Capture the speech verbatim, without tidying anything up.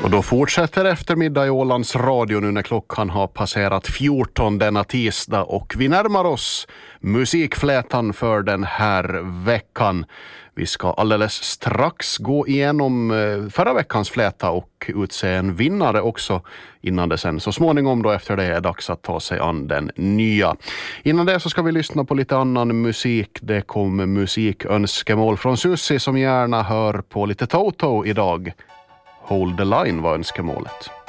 Och då fortsätter eftermiddag i Ålands radio nu när klockan har passerat fjorton denna tisdag och vi närmar oss musikflätan för den här veckan. Vi ska alldeles strax gå igenom förra veckans fläta och utse en vinnare också innan det sen så småningom då efter det är dags att ta sig an den nya. Innan det så ska vi lyssna på lite annan musik. Det kom musikönskemål från Sussi som gärna hör på lite Toto idag. Hold the line var önskemålet.